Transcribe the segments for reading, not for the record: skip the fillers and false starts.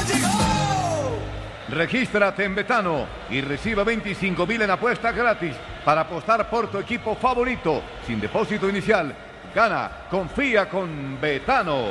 Regístrate en Betano y recibe 25.000 en apuestas gratis para apostar por tu equipo favorito. Sin depósito inicial. Gana, confía con Betano.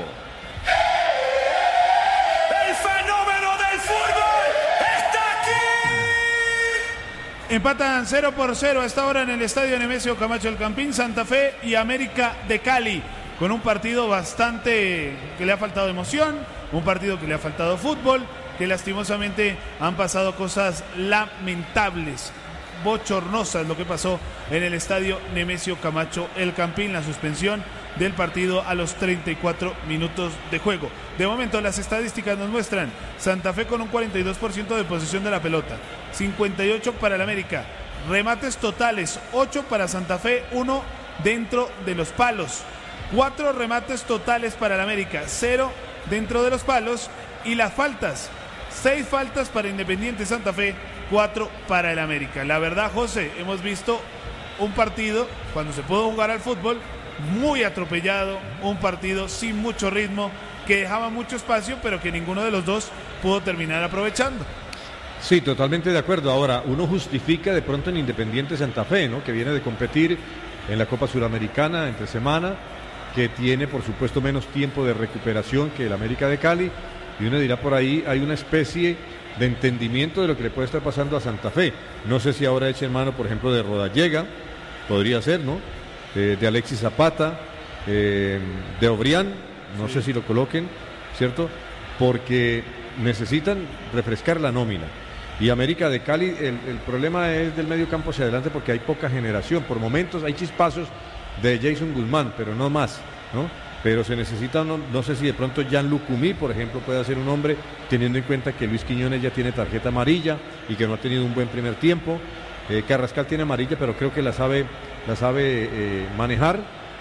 ¡El fenómeno del fútbol está aquí! Empatan 0-0 a esta hora en el estadio Nemesio Camacho del Campín, Santa Fe y América de Cali, con un partido bastante que le ha faltado emoción, un partido que le ha faltado fútbol, que lastimosamente han pasado cosas lamentables, bochornosas, lo que pasó en el estadio Nemesio Camacho el Campín, la suspensión del partido a los 34 minutos de juego. De momento las estadísticas nos muestran Santa Fe con un 42% de posesión de la pelota, 58 para el América, remates totales 8 para Santa Fe, 1 dentro de los palos, 4 remates totales para el América, 0 dentro de los palos, y las faltas, 6 faltas para Independiente Santa Fe, 4 para el América. La verdad, José, hemos visto un partido, cuando se pudo jugar al fútbol, muy atropellado, un partido sin mucho ritmo, que dejaba mucho espacio, pero que ninguno de los dos pudo terminar aprovechando. Sí, totalmente de acuerdo. Ahora, uno justifica de pronto en Independiente Santa Fe, ¿no?, que viene de competir en la Copa Suramericana entre semana, que tiene, por supuesto, menos tiempo de recuperación que el América de Cali, y uno dirá por ahí, hay una especie de entendimiento de lo que le puede estar pasando a Santa Fe. No sé si ahora echen mano, por ejemplo, de Rodallega, podría ser, ¿no?, de Alexis Zapata, de Obrián, no sé si lo coloquen, ¿cierto?, porque necesitan refrescar la nómina. Y América de Cali, el problema es del medio campo hacia adelante, porque hay poca generación. Por momentos hay chispazos de Jason Guzmán, pero no más, ¿no? Pero se necesita, no sé si de pronto Jan Lucumí, por ejemplo, puede ser un hombre, teniendo en cuenta que Luis Quiñones ya tiene tarjeta amarilla y que no ha tenido un buen primer tiempo. Carrascal tiene amarilla, pero creo que la sabe manejar.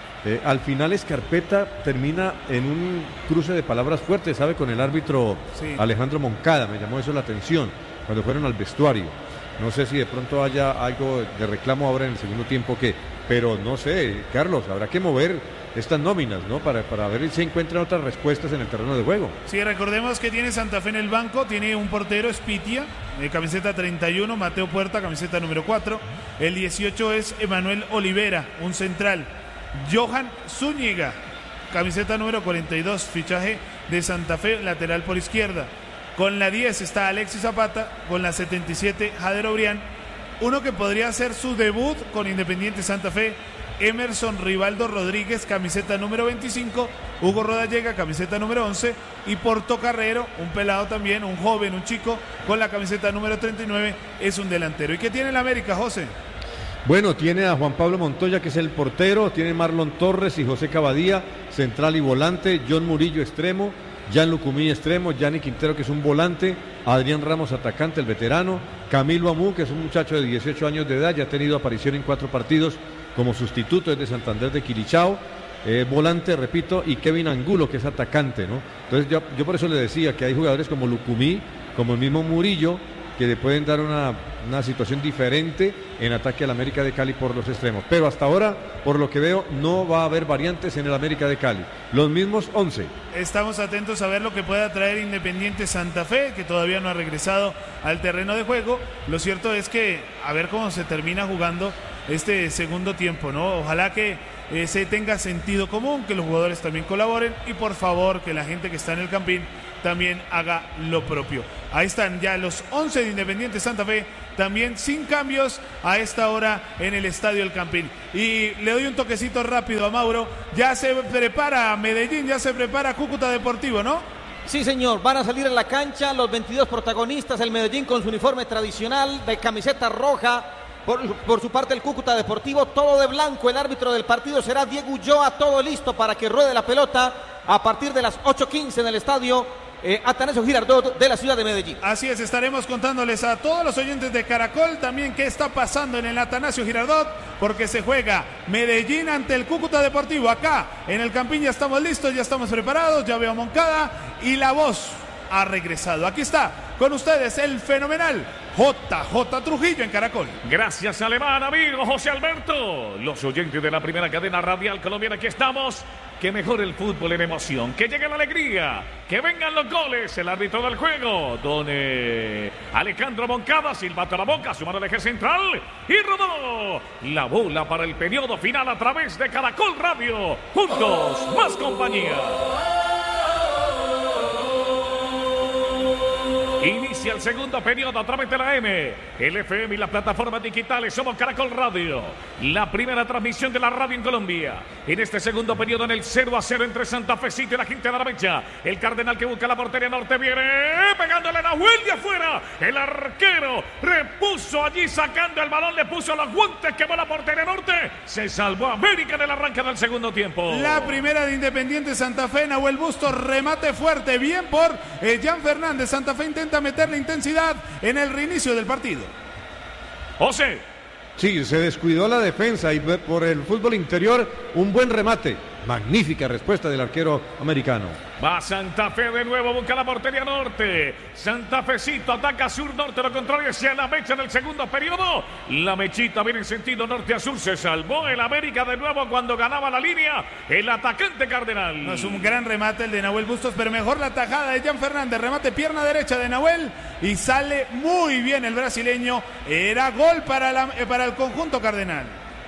Al final Escarpeta termina en un cruce de palabras fuertes, ¿sabe?, con el árbitro, sí, Alejandro Moncada. Me llamó eso la atención cuando fueron al vestuario. No sé si de pronto haya algo de reclamo ahora en el segundo tiempo, pero no sé, Carlos, habrá que mover estas nóminas, ¿no?, para ver si se encuentran otras respuestas en el terreno de juego. Sí, recordemos que tiene Santa Fe en el banco, tiene un portero, Spitia, camiseta 31, Mateo Puerta, camiseta número 4, el 18 es Emanuel Olivera, un central, Johan Zúñiga, camiseta número 42, fichaje de Santa Fe, lateral por izquierda. Con la 10 está Alexis Zapata, con la 77 Jader Obrián, uno que podría hacer su debut con Independiente Santa Fe, Emerson Rivaldo Rodríguez, camiseta número 25, Hugo Rodallega, camiseta número 11, y Porto Carrero, un pelado también, un joven, un chico, con la camiseta número 39, es un delantero. ¿Y qué tiene el América, José? Bueno, tiene a Juan Pablo Montoya, que es el portero, tiene Marlon Torres y José Cavadía, central y volante, John Murillo extremo, Jan Lucumí extremo, Yanni Quintero, que es un volante, Adrián Ramos atacante, el veterano, Camilo Amú, que es un muchacho de 18 años de edad, ya ha tenido aparición en 4 partidos como sustituto, es de Santander de Quilichao, volante, repito, y Kevin Angulo, que es atacante, ¿no? Entonces yo por eso le decía que hay jugadores como Lucumí, como el mismo Murillo, que le pueden dar una situación diferente en ataque al América de Cali por los extremos. Pero hasta ahora, por lo que veo, no va a haber variantes en el América de Cali. Los mismos 11. Estamos atentos a ver lo que pueda traer Independiente Santa Fe, que todavía no ha regresado al terreno de juego. Lo cierto es que a ver cómo se termina jugando este segundo tiempo, ¿no? Ojalá que se tenga sentido común, que los jugadores también colaboren y por favor que la gente que está en el Campín también haga lo propio. Ahí están ya los 11 de Independiente Santa Fe, también sin cambios a esta hora en el Estadio El Campín. Y le doy un toquecito rápido a Mauro, ya se prepara Medellín, ya se prepara Cúcuta Deportivo, ¿no? Sí, señor, van a salir a la cancha los 22 protagonistas, el Medellín con su uniforme tradicional de camiseta roja. Por su parte el Cúcuta Deportivo, todo de blanco. El árbitro del partido será Diego Ulloa, todo listo para que ruede la pelota a partir de las 8:15 en el estadio Atanasio Girardot de la ciudad de Medellín. Así es, estaremos contándoles a todos los oyentes de Caracol también qué está pasando en el Atanasio Girardot, porque se juega Medellín ante el Cúcuta Deportivo. Acá en el Campín ya estamos listos, ya estamos preparados, ya veo a Moncada y la voz ha regresado. Aquí está con ustedes el fenomenal JJ Trujillo en Caracol. Gracias, Alemán, amigo José Alberto. Los oyentes de la primera cadena radial colombiana, aquí estamos Que mejore el fútbol en emoción, que llegue la alegría, que vengan los goles. El árbitro del juego, don Alejandro Moncada, silbato a la boca, su mano al eje central y rodó la bola para el periodo final a través de Caracol Radio. Juntos, más compañía. Inicia el segundo periodo a través de la M, el FM y las plataformas digitales. Somos Caracol Radio, la primera transmisión de la radio en Colombia. En este segundo periodo, en el 0-0 entre Santa Fecito y la gente de la Mecha. El Cardenal que busca la portería norte viene pegándole a Nahuel de afuera. El arquero repuso allí sacando el balón, le puso los guantes, quemó la portería norte. Se salvó América en el arranque del segundo tiempo. La primera de Independiente Santa Fe, Nahuel Bustos, remate fuerte, bien por Jan Fernández. Santa Fe intenta meterle intensidad en el reinicio del partido. José. Sí, se descuidó la defensa y por el fútbol interior un buen remate. Magnífica respuesta del arquero americano. Va Santa Fe de nuevo, busca la portería norte. Santa Fecito ataca sur-norte, lo contrario hacia la Mecha en el segundo periodo. La Mechita viene en sentido norte a sur. Se salvó el América de nuevo cuando ganaba la línea el atacante Cardenal. No, es un gran remate el de Nahuel Bustos, pero mejor la tajada de Jan Fernández. Remate pierna derecha de Nahuel y sale muy bien el brasileño. Era gol para el conjunto Cardenal.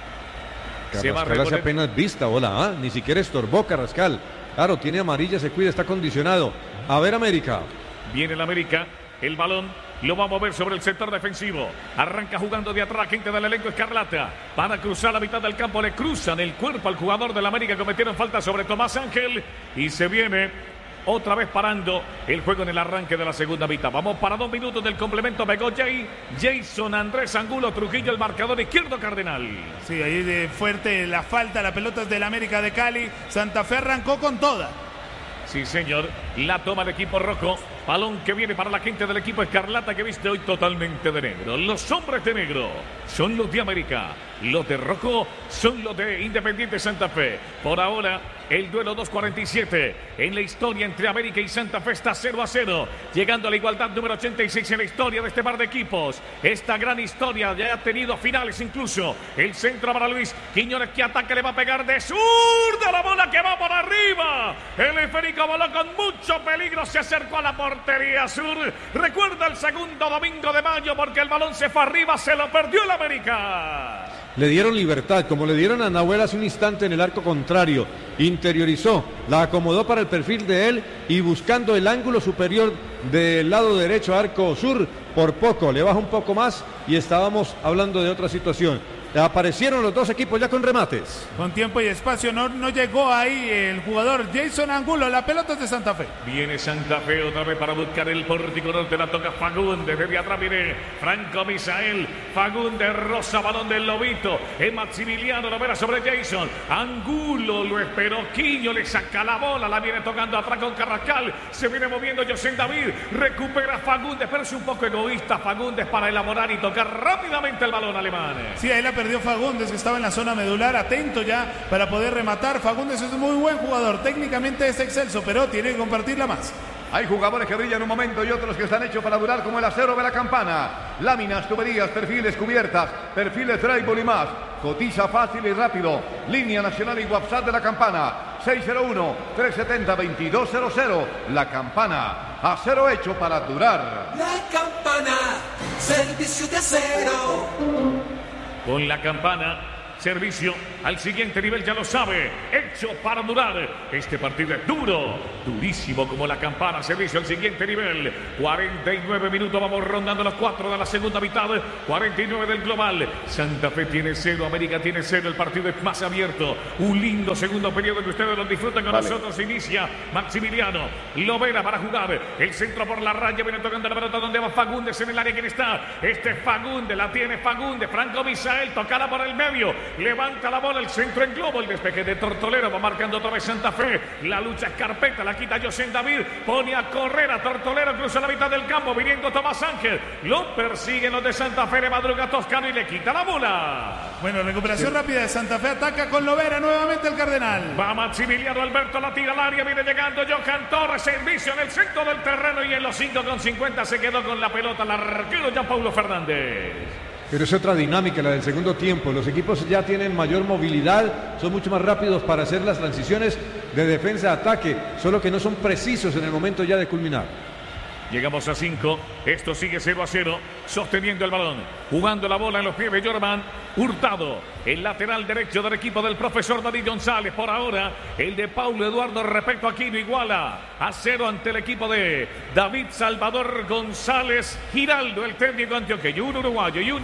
Carrascal hace apenas vista, hola, ni siquiera estorbó Carrascal. Claro, tiene amarilla, se cuida, está condicionado. A ver, América. Viene el América, el balón lo va a mover sobre el sector defensivo. Arranca jugando de atrás, gente del elenco escarlata. Para cruzar la mitad del campo, le cruzan el cuerpo al jugador del América. Cometieron falta sobre Tomás Ángel y se viene otra vez parando el juego en el arranque de la segunda mitad. Vamos para 2 minutos del complemento. Pegó Jason Andrés Angulo Trujillo, el marcador izquierdo Cardenal. Sí, ahí de fuerte la falta, la pelota es del América de Cali. Santa Fe arrancó con toda. Sí, señor. La toma del equipo rojo. Balón que viene para la gente del equipo escarlata que viste hoy totalmente de negro. Los hombres de negro son los de América. Los de rojo son los de Independiente Santa Fe. Por ahora, el duelo 2.47 en la historia entre América y Santa Fe está 0-0. Llegando a la igualdad número 86 en la historia de este par de equipos. Esta gran historia ya ha tenido finales incluso. El centro para Luis Quiñones que ataca, le va a pegar de sur de la bola que va por arriba. El esférico voló con mucho peligro, se acercó a la portería sur. Recuerda el segundo domingo de mayo porque el balón se fue arriba, se lo perdió el América. Le dieron libertad, como le dieron a Nahuel hace un instante en el arco contrario. Interiorizó, la acomodó para el perfil de él y buscando el ángulo superior del lado derecho, arco sur, por poco, le baja un poco más y estábamos hablando de otra situación. Aparecieron los dos equipos ya con remates. Con tiempo y espacio, no llegó ahí el jugador Jason Angulo. La pelota es de Santa Fe. Viene Santa Fe otra vez para buscar el pórtico norte. La toca Fagundes. Desde atrás viene Franco Misael. Fagundes rosa, balón del Lobito. Es Maximiliano, lo verá sobre Jason. Angulo lo esperó. Quiño le saca la bola. La viene tocando atrás con Carrascal. Se viene moviendo José David. Recupera Fagundes. Pero es un poco egoísta Fagundes para elaborar y tocar rápidamente el balón alemán. Sí, ahí la perdió Fagundes, que estaba en la zona medular, atento ya para poder rematar. Fagundes es un muy buen jugador, técnicamente es excelso, pero tiene que compartirla más. Hay jugadores que brillan un momento y otros que están hechos para durar, como el acero de la Campana. Láminas, tuberías, perfiles, cubiertas, perfiles drywall y más. Cotiza fácil y rápido. Línea nacional y WhatsApp de la Campana. 601-370-2200. La Campana. Acero hecho para durar. La Campana, servicio de acero. Con la Campana, servicio al siguiente nivel, ya lo sabe, hecho para durar. Este partido es duro, durísimo como la Campana, servicio al siguiente nivel. 49 minutos, vamos rondando los 4 de la segunda mitad, 49 del global. Santa Fe tiene 0, América tiene 0, el partido es más abierto. Un lindo segundo periodo que ustedes lo disfrutan con nosotros. Inicia Maximiliano Lovera para jugar, el centro por la raya, viene tocando la pelota donde va Fagundes en el área. ¿Quién está? Este es Fagundes, la tiene Fagundes, Franco Misael, tocada por el medio, levanta la bola, el centro en globo, el despeje de Tortolero, va marcando otra vez Santa Fe, la lucha es carpeta, la quita José David, pone a correr a Tortolero, cruza la mitad del campo, viniendo Tomás Ángel, lo persiguen los de Santa Fe, le madruga Toscano y le quita la bola. Bueno, recuperación rápida de Santa Fe, ataca con Lovera nuevamente el Cardenal. Va Maximiliano Alberto, la tira al área, viene llegando Johan Torres, servicio en el centro del terreno y en los 5,50 se quedó con la pelota el arquero Jean Paulo Fernández. Pero es otra dinámica la del segundo tiempo. Los equipos ya tienen mayor movilidad, son mucho más rápidos para hacer las transiciones de defensa a ataque, solo que no son precisos en el momento ya de culminar. Llegamos a 5, esto sigue 0-0, sosteniendo el balón, jugando la bola en los pies de Jorman Hurtado, el lateral derecho del equipo del profesor David González. Por ahora, el de Paulo Eduardo respecto a Aquino iguala a 0 ante el equipo de David Salvador González Giraldo, el técnico antioqueño. Un uruguayo y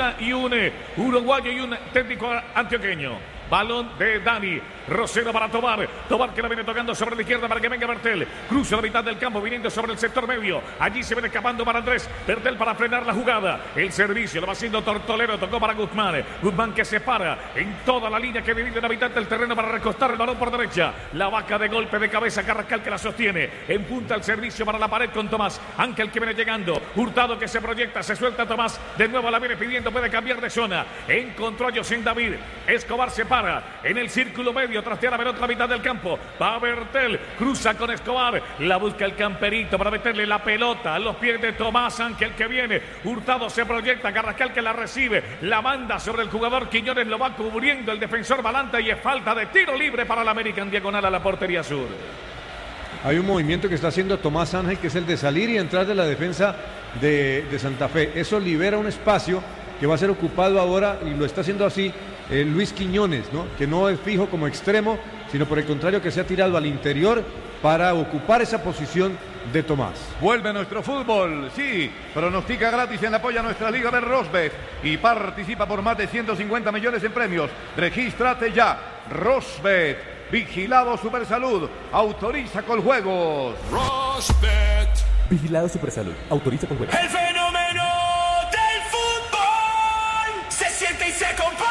un técnico antioqueño. Balón de Dani Rosero para Tobar que la viene tocando sobre la izquierda para que venga Bertel. Cruza la mitad del campo viniendo sobre el sector medio. Allí se viene escapando para Andrés Bertel para frenar la jugada. El servicio lo va haciendo Tortolero. Tocó para Guzmán. Guzmán que se para en toda la línea que divide la mitad del terreno para recostar el balón por derecha. La vaca de golpe de cabeza. Carrascal que la sostiene. En punta el servicio para la pared con Tomás Ángel que viene llegando. Hurtado que se proyecta. Se suelta Tomás. De nuevo la viene pidiendo. Puede cambiar de zona. Encontró a José David. Escobar se para en el círculo medio, trastea la pelota a la mitad del campo. Va Bertel, cruza con Escobar, la busca el camperito para meterle la pelota a los pies de Tomás Ángel que viene. Hurtado se proyecta, Carrascal que la recibe, la manda sobre el jugador Quiñones, lo va cubriendo el defensor Balanta y es falta de tiro libre para el América en diagonal a la portería sur. Hay un movimiento que está haciendo Tomás Ángel que es el de salir y entrar de la defensa de Santa Fe. Eso libera un espacio que va a ser ocupado ahora y lo está haciendo así Luis Quiñones, ¿no? Que no es fijo como extremo, sino por el contrario que se ha tirado al interior para ocupar esa posición de Tomás. Vuelve nuestro fútbol, sí, pronostica gratis en apoyo a nuestra liga de Rosbet y participa por más de 150 millones en premios. Regístrate ya, Rosbet, vigilado Supersalud, autoriza con juegos. Rosbet, vigilado Supersalud, autoriza con juegos. El fenómeno del fútbol se siente y se comparte.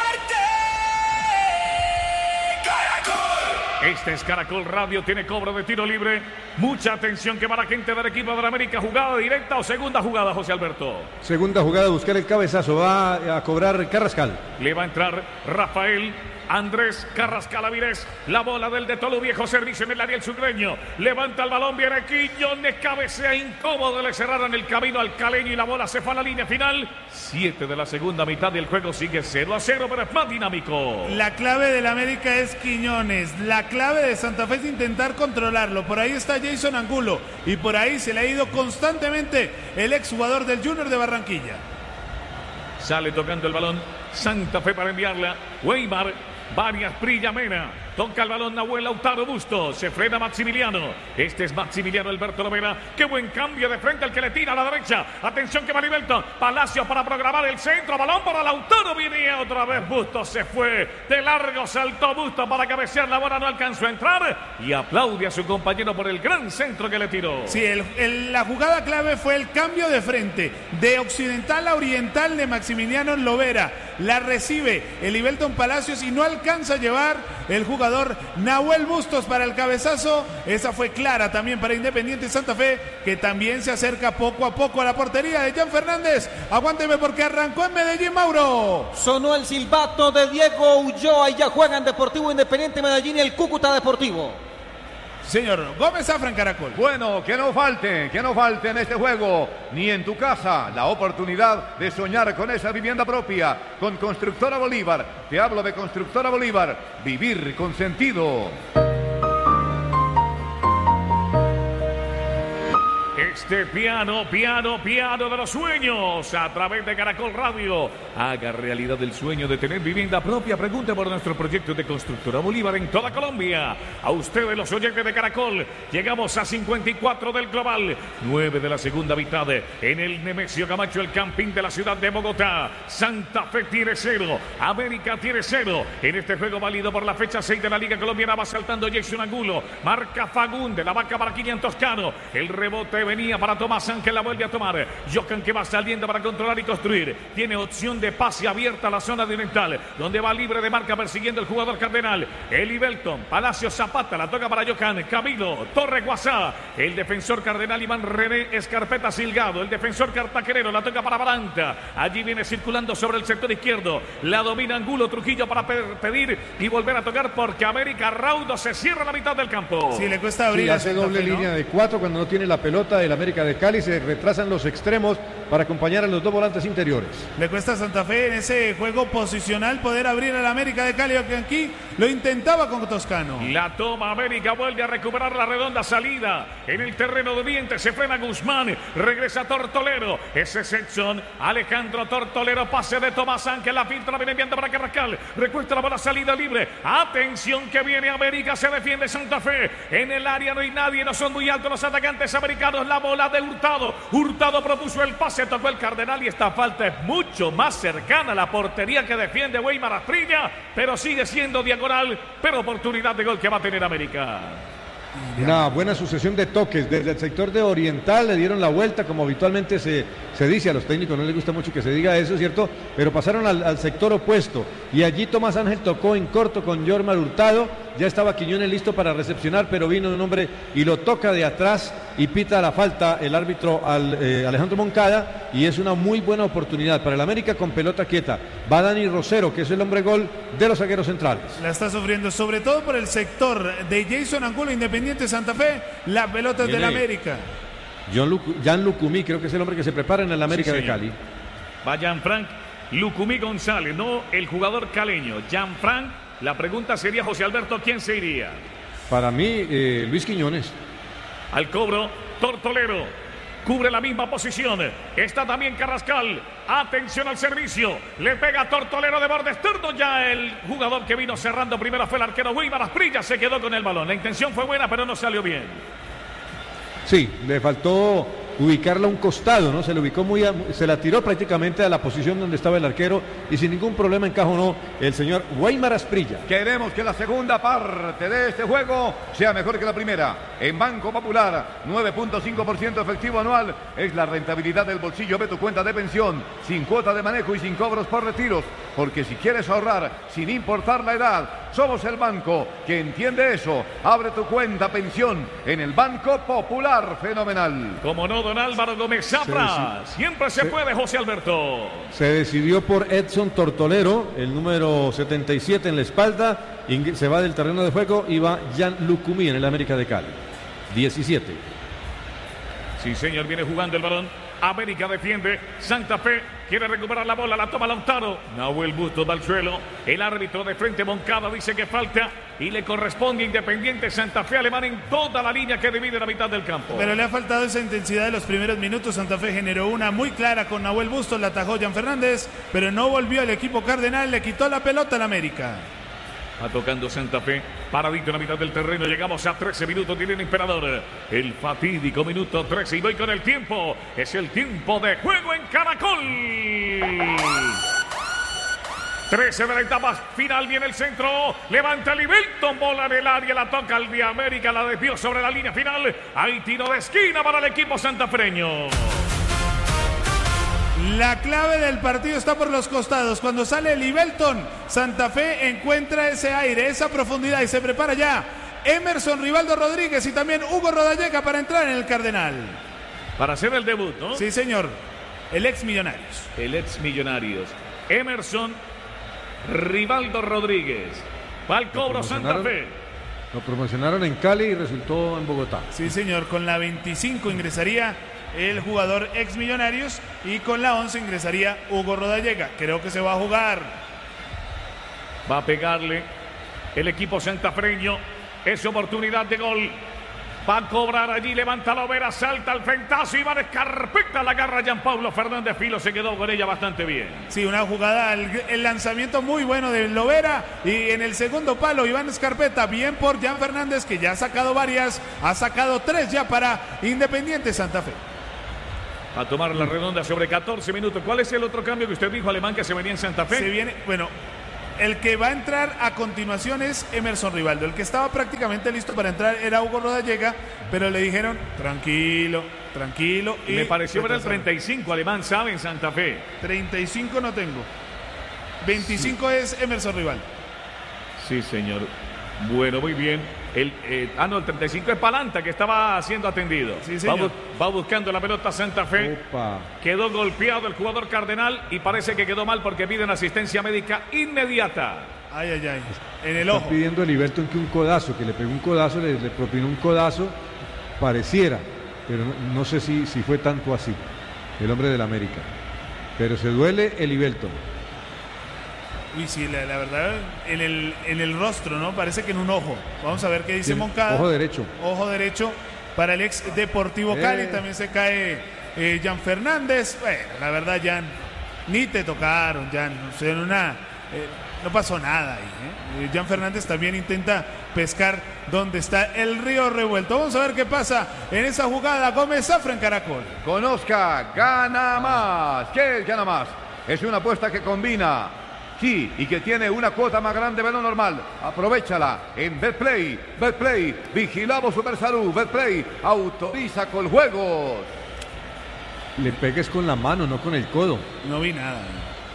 Este es Caracol Radio, tiene cobro de tiro libre. Mucha atención que va la gente del equipo de la América. ¿Jugada directa o segunda jugada, José Alberto? Segunda jugada, buscar el cabezazo. Va a cobrar Carrascal. Le va a entrar Rafael Andrés Carrascal Avilés. La bola del de Tolo Viejo, servicio en el área el sugreño. Levanta el balón, viene Quiñones, cabecea incómodo. Le cerraron el camino al caleño y la bola se fue a la línea final. 7 de la segunda mitad del juego, sigue 0-0, pero es más dinámico. La clave del América es Quiñones. La clave de Santa Fe es intentar controlarlo. Por ahí está Jason Angulo y por ahí se le ha ido constantemente el exjugador del Junior de Barranquilla. Sale tocando el balón Santa Fe para enviarla. Weimar, varias Prilla Mena. Toca el balón Nahuel Lautaro Bustos. Se frena Maximiliano. Este es Maximiliano Alberto Lovera. Qué buen cambio de frente al que le tira a la derecha. Atención que va Nivelton. Palacios para programar el centro. Balón para Lautaro. Viene otra vez Bustos. Se fue de largo. Saltó Bustos para cabecear. La bola no alcanzó a entrar. Y aplaude a su compañero por el gran centro que le tiró. Sí, la jugada clave fue el cambio de frente. De occidental a oriental de Maximiliano Lovera. La recibe el Nivelton Palacios y no alcanza a llevar el jugador Nahuel Bustos para el cabezazo. Esa fue clara también para Independiente Santa Fe, que también se acerca poco a poco a la portería de Jan Fernández. Aguánteme porque arrancó en Medellín, Mauro. Sonó el silbato de Diego Ulloa y ya juegan Deportivo Independiente Medellín y el Cúcuta Deportivo. Señor Gómez Zafra en Caracol. Bueno, que no falte en este juego, ni en tu casa, la oportunidad de soñar con esa vivienda propia, con Constructora Bolívar. Te hablo de Constructora Bolívar, vivir con sentido. Este piano de los sueños a través de Caracol Radio. Haga realidad el sueño de tener vivienda propia. Pregunte por nuestro proyecto de Constructora Bolívar en toda Colombia. A ustedes los oyentes de Caracol, llegamos a 54 del global, 9 de la segunda mitad en el Nemesio Camacho, el campín de la ciudad de Bogotá. Santa Fe tiene 0, América tiene 0. En este juego válido por la fecha 6 de la Liga Colombiana va saltando Jason Angulo. Marca Fagunde, la vaca para 500 Toscano. El rebote venía para Tomás Ángel, la vuelve a tomar. Jocan que va saliendo para controlar y construir. Tiene opción de pase abierta a la zona de oriental, donde va libre de marca persiguiendo el jugador Cardenal. Eli Belton, Palacio Zapata, la toca para Jocan. Camilo, Torre Guasá. El defensor Cardenal Iván René Escarpeta Silgado. El defensor cartaquerero, la toca para Balanta. Allí viene circulando sobre el sector izquierdo. La domina Angulo Trujillo para pedir y volver a tocar porque América Raudo se cierra la mitad del campo. Sí, le cuesta abrir. Sí, hace doble línea de 4 cuando no tiene la pelota. El el América de Cali. Se retrasan los extremos para acompañar a los dos volantes interiores. Le cuesta a Santa Fe en ese juego posicional poder abrir al América de Cali, que aquí lo intentaba con Toscano. La toma América, vuelve a recuperar la redonda salida. En el terreno de Oriente se frena Guzmán, regresa Tortolero. Ese es Edson, Alejandro Tortolero, pase de Tomás Ángel, la filtra, viene viendo para Carrascal. Recuesta la bola, salida libre. Atención que viene América, se defiende Santa Fe. En el área no hay nadie, no son muy altos los atacantes americanos. La bola de Hurtado. Hurtado propuso el pase, tocó el Cardenal y esta falta es mucho más cercana a la portería que defiende Weimar Asprilla, pero sigue siendo diagonal, pero oportunidad de gol que va a tener América. Una buena sucesión de toques desde el sector de Oriental, le dieron la vuelta, como habitualmente se dice, a los técnicos no les gusta mucho que se diga eso, ¿cierto? Pero pasaron al sector opuesto y allí Tomás Ángel tocó en corto con Yormar Hurtado, ya estaba Quiñones listo para recepcionar, pero vino un hombre y lo toca de atrás y pita la falta el árbitro Alejandro Moncada, y es una muy buena oportunidad para el América con pelota quieta. Va Dani Rosero, que es el hombre gol de los zagueros centrales. La está sufriendo, sobre todo por el sector de Jason Angulo, Independiente Santa Fe, la pelota es del América. Jan Lucumí, creo que es el hombre que se prepara en el América de Cali. Va Jean-Franc Lucumí González, no el jugador caleño. Jean-Franc, la pregunta sería, José Alberto, ¿quién se iría? Para mí, Luis Quiñones. Al cobro, Tortolero. Cubre la misma posición. Está también Carrascal. Atención al servicio. Le pega Tortolero de borde externo. Ya el jugador que vino cerrando primero fue el arquero Weimar Asprilla. Se quedó con el balón. La intención fue buena, pero no salió bien. Sí, le faltó ubicarla a un costado, ¿no? Se le ubicó se la tiró prácticamente a la posición donde estaba el arquero y sin ningún problema encajonó el señor Weimar Asprilla. Queremos que la segunda parte de este juego sea mejor que la primera. En Banco Popular, 9.5% efectivo anual es la rentabilidad del bolsillo de tu cuenta de pensión, sin cuota de manejo y sin cobros por retiros. Porque si quieres ahorrar sin importar la edad, somos el banco que entiende eso. Abre tu cuenta pensión en el Banco Popular. Fenomenal. Como no, don Álvaro Gómez Zafra. Siempre se puede, José Alberto. Se decidió por Edson Tortolero, el número 77 en la espalda. Se va del terreno de juego y va Jan Lucumí en el América de Cali. 17. Sí, señor, viene jugando el balón. América defiende. Santa Fe quiere recuperar la bola. La toma Lautaro. Nahuel Bustos va al suelo. El árbitro de frente, Moncada, dice que falta y le corresponde a Independiente Santa Fe alemán en toda la línea que divide la mitad del campo. Pero le ha faltado esa intensidad de los primeros minutos. Santa Fe generó una muy clara con Nahuel Bustos. La atajó Jan Fernández, pero no volvió el equipo cardenal. Le quitó la pelota al América. Va tocando Santa Fe, paradito en la mitad del terreno. Llegamos a 13 minutos, tiene el Emperador. El fatídico minuto 13 y voy con el tiempo. Es el tiempo de juego en Caracol. 13 de la etapa final, viene el centro. Levanta Livelton, bola en el área, la toca al de América, la desvió sobre la línea final. Hay tiro de esquina para el equipo santafreño. La clave del partido está por los costados. Cuando sale Livelton, Santa Fe encuentra ese aire, esa profundidad y se prepara ya Emerson Rivaldo Rodríguez y también Hugo Rodallega para entrar en el Cardenal. Para hacer el debut, ¿no? Sí, señor. El ex Millonarios. El ex Millonarios. Emerson Rivaldo Rodríguez. Va al cobro Santa Fe. Lo promocionaron en Cali y resultó en Bogotá. Sí, señor. Con la 25 ingresaría el jugador ex Millonarios y con la 11 ingresaría Hugo Rodallega. Creo que se va a jugar. Va a pegarle el equipo santafreño. Es oportunidad de gol. Va a cobrar allí, levanta la Lovera, salta al frentazo y va de escarpeta, la agarra Gianpaulo Fernández Filo, se quedó con ella bastante bien. Sí, una jugada, el lanzamiento muy bueno de Lovera y en el segundo palo Iván Escarpeta, bien por Jan Fernández que ya ha sacado varias, ha sacado 3 ya para Independiente Santa Fe. A tomar la redonda sobre 14 minutos. ¿Cuál es el otro cambio que usted dijo, Alemán, que se venía en Santa Fe? Se viene, bueno, el que va a entrar a continuación es Emerson Rivaldo. El que estaba prácticamente listo para entrar era Hugo Rodallega, pero le dijeron, tranquilo, tranquilo. Y me pareció ver el 35, Alemán, sabe, en Santa Fe. 35 no tengo. 25 sí. Es Emerson Rivaldo. Sí, señor. Bueno, muy bien. El 35 es Palanta, que estaba siendo atendido. Sí, señor. Va buscando la pelota Santa Fe. Opa. Quedó golpeado el jugador Cardenal y parece que quedó mal porque piden asistencia médica inmediata. Ay, ay, ay. En el ojo. Está pidiendo a Livelton que un codazo, que le pegó un codazo, le propinó un codazo. Pareciera pero no sé si fue tanto así, el hombre del América. Pero se duele el Ibelton. Uy, sí, la verdad, en el rostro, ¿no? Parece que en un ojo. Vamos a ver qué dice Moncada. Ojo derecho. Ojo derecho para el ex Deportivo Cali. También se cae Jan Fernández. Bueno, la verdad, Jan, ni te tocaron, Jan. O sea, no pasó nada ahí. Jan Fernández también intenta pescar donde está el río revuelto. Vamos a ver qué pasa en esa jugada. Gómez Zafra en Caracol. Conozca, gana más. ¿Qué es gana más? Es una apuesta que combina, sí, y que tiene una cuota más grande de lo normal. Aprovéchala en Betplay. Betplay, vigilamos Supersalud. Betplay, autoriza con juegos. Le pegues con la mano, no con el codo. No vi nada.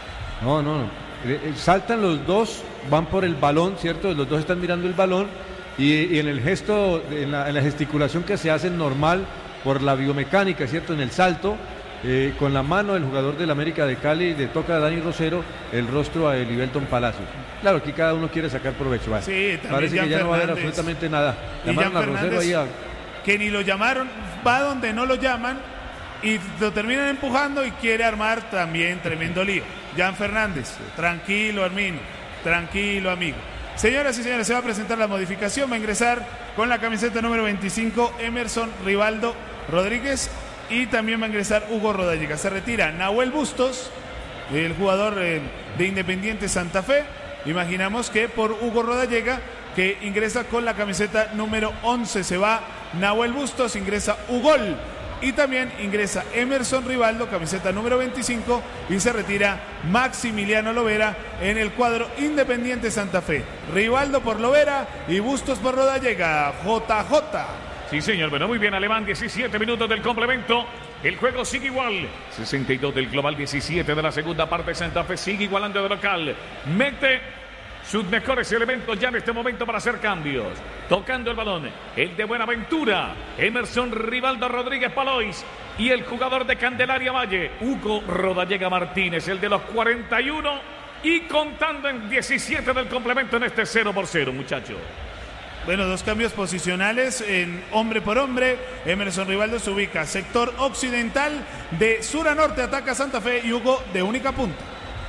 No. Saltan los dos, van por el balón, ¿cierto? Los dos están mirando el balón y en el gesto, en la gesticulación que se hace normal por la biomecánica, ¿cierto? En el salto, con la mano el jugador del América de Cali le toca a Dani Rosero el rostro a Ibelton Palacios. Claro, aquí cada uno quiere sacar provecho. ¿Vale? Sí, parece que ya no va a haber absolutamente nada. Llamaron a Rosero ahí que ni lo llamaron, va donde no lo llaman y lo terminan empujando y quiere armar también tremendo lío. Jan Fernández, tranquilo, Armin, tranquilo, amigo. Señoras y señores, se va a presentar la modificación. Va a ingresar con la camiseta número 25 Emerson Rivaldo Rodríguez y también va a ingresar Hugo Rodallega. Se retira Nahuel Bustos, el jugador de Independiente Santa Fe. Imaginamos que por Hugo Rodallega, que ingresa con la camiseta número 11, se va Nahuel Bustos, ingresa Ugol. Y también ingresa Emerson Rivaldo, camiseta número 25, y se retira Maximiliano Lovera en el cuadro Independiente Santa Fe. Rivaldo por Lovera y Bustos por Rodallega. JJ. Sí, señor, bueno, muy bien, Alemán, 17 minutos del complemento. El juego sigue igual. 62 del global, 17 de la segunda parte. Santa Fe sigue igualando de local. Mete sus mejores elementos ya en este momento para hacer cambios. Tocando el balón, el de Buenaventura, Emerson Rivaldo Rodríguez Palois. Y el jugador de Candelaria Valle, Hugo Rodallega Martínez, el de los 41. Y contando en 17 del complemento en este 0-0, muchachos. Bueno, dos cambios posicionales en hombre por hombre. Emerson Rivaldo se ubica sector occidental, de sur a norte ataca Santa Fe y Hugo de única punta.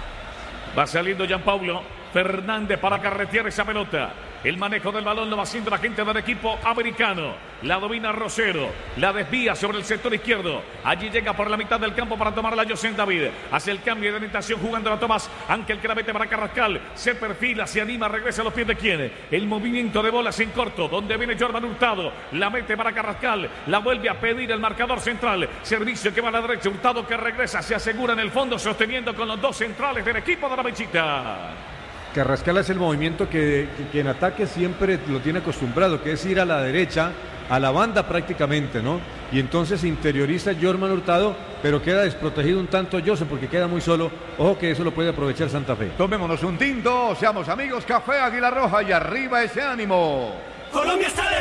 Va saliendo Gianpaulo Fernández para carretear esa pelota. El manejo del balón lo va haciendo la gente del equipo americano. La domina Rosero. La desvía sobre el sector izquierdo. Allí llega por la mitad del campo para tomarla José David. Hace el cambio de orientación jugando la Tomás. Ángel que la mete para Carrascal. Se perfila, se anima, regresa a los pies de quién. El movimiento de bolas en corto. Donde viene Jorman Hurtado. La mete para Carrascal. La vuelve a pedir el marcador central. Servicio que va a la derecha. Hurtado que regresa. Se asegura en el fondo sosteniendo con los dos centrales del equipo de la Mechita. Carrascal es el movimiento que en ataque siempre lo tiene acostumbrado, que es ir a la derecha, a la banda prácticamente, ¿no? Y entonces interioriza Jorman Hurtado, pero queda desprotegido un tanto Joseph porque queda muy solo. Ojo que eso lo puede aprovechar Santa Fe. Tomémonos un tinto, seamos amigos, Café Águila Roja y arriba ese ánimo. Colombia está de